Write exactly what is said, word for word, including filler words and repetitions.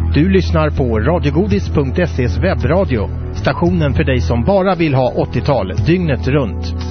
Du lyssnar på radiogodis punkt se's webbradio. Stationen för dig som bara vill ha åttiotal dygnet runt.